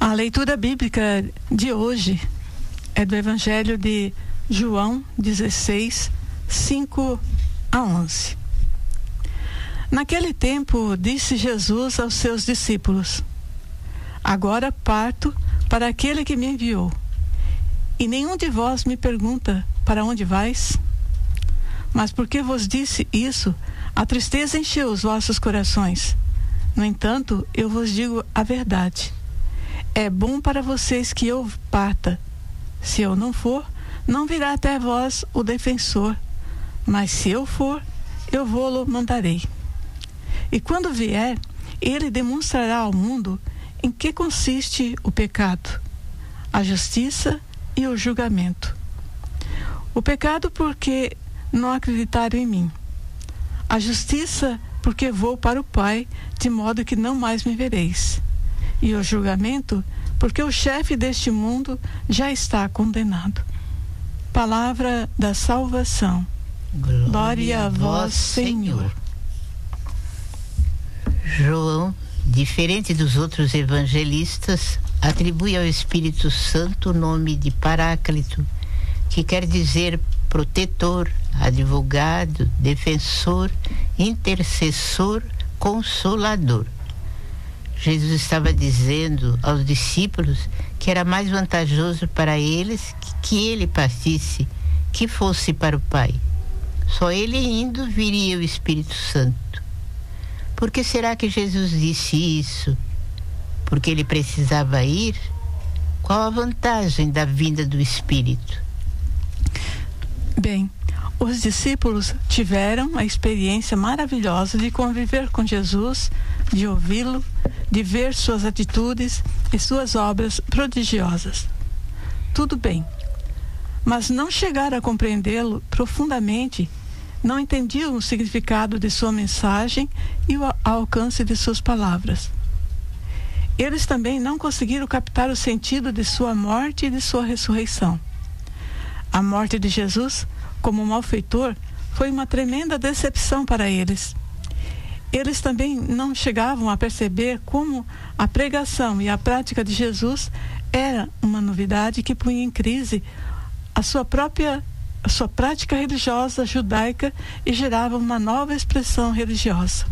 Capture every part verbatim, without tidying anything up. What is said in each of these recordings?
A leitura bíblica de hoje é do Evangelho de João dezesseis, cinco a onze. Naquele tempo, disse Jesus aos seus discípulos: Agora parto para aquele que me enviou, e nenhum de vós me pergunta: para onde vais? Mas porque vos disse isso, a tristeza encheu os vossos corações. No entanto, eu vos digo a verdade. É bom para vocês que eu parta. Se eu não for, não virá até vós o defensor. Mas se eu for, eu vou-lo mandarei. E quando vier, ele demonstrará ao mundo em que consiste o pecado, a justiça e o julgamento. O pecado porque não acreditaram em mim. A justiça porque vou para o Pai, de modo que não mais me vereis. E o julgamento porque o chefe deste mundo já está condenado. Palavra da salvação. Glória, Glória a vós, Senhor. João, diferente dos outros evangelistas, atribui ao Espírito Santo o nome de Paráclito, que quer dizer protetor, advogado, defensor, intercessor, consolador. Jesus estava dizendo aos discípulos que era mais vantajoso para eles que, que ele partisse, que fosse para o Pai. Só ele indo viria o Espírito Santo. Por que será que Jesus disse isso? Porque ele precisava ir? Qual a vantagem da vinda do Espírito? Bem, os discípulos tiveram a experiência maravilhosa de conviver com Jesus, de ouvi-lo, de ver suas atitudes e suas obras prodigiosas. Tudo bem, mas não chegaram a compreendê-lo profundamente, não entendiam o significado de sua mensagem e o alcance de suas palavras. Eles também não conseguiram captar o sentido de sua morte e de sua ressurreição. A morte de Jesus, como malfeitor, foi uma tremenda decepção para eles. Eles também não chegavam a perceber como a pregação e a prática de Jesus era uma novidade que punha em crise a sua própria a sua prática religiosa judaica e gerava uma nova expressão religiosa.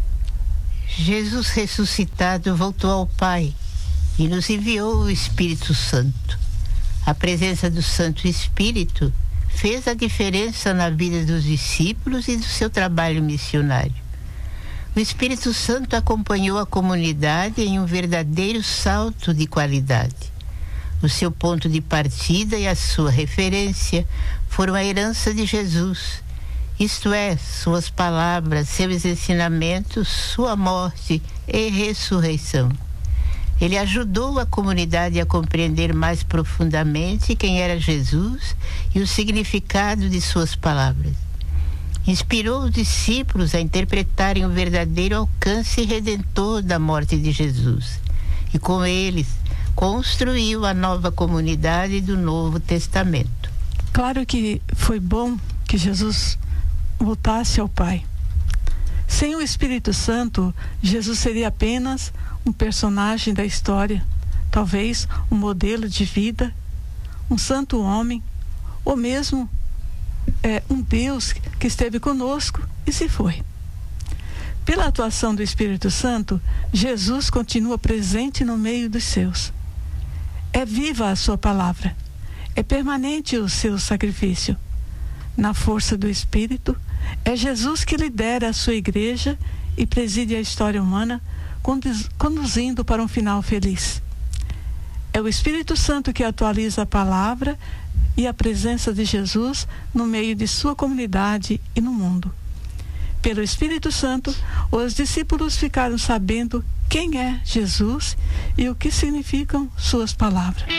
Jesus ressuscitado voltou ao Pai e nos enviou o Espírito Santo. A presença do Santo Espírito fez a diferença na vida dos discípulos e do seu trabalho missionário. O Espírito Santo acompanhou a comunidade em um verdadeiro salto de qualidade. O seu ponto de partida e a sua referência foram a herança de Jesus, isto é, suas palavras, seus ensinamentos, sua morte e ressurreição. Ele ajudou a comunidade a compreender mais profundamente quem era Jesus e o significado de suas palavras. Inspirou os discípulos a interpretarem o verdadeiro alcance redentor da morte de Jesus. E com eles, construiu a nova comunidade do Novo Testamento. Claro que foi bom que Jesus voltasse ao Pai. Sem o Espírito Santo, Jesus seria apenas um personagem da história, talvez um modelo de vida, um santo homem, ou mesmo é, um Deus que esteve conosco e se foi. Pela atuação do Espírito Santo, Jesus continua presente no meio dos seus. É viva a sua palavra, é permanente o seu sacrifício. Na força do Espírito, é Jesus que lidera a sua igreja e preside a história humana, conduzindo para um final feliz. É o Espírito Santo que atualiza a palavra e a presença de Jesus no meio de sua comunidade e no mundo. Pelo Espírito Santo, os discípulos ficaram sabendo quem é Jesus e o que significam suas palavras.